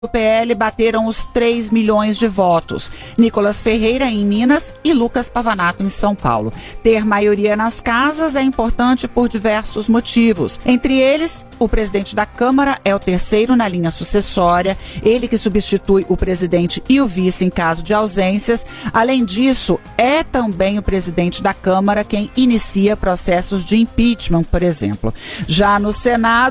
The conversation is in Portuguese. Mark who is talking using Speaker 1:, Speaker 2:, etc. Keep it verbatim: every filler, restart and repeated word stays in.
Speaker 1: O P L bateram os três milhões de votos. Nicolas Ferreira em Minas e Lucas Pavanato em São Paulo. Ter maioria nas casas é importante por diversos motivos. Entre eles, o presidente da Câmara é o terceiro na linha sucessória, ele que substitui o presidente e o vice em caso de ausências. Além disso, é também o presidente da Câmara quem inicia processos de impeachment, por exemplo. Já no Senado,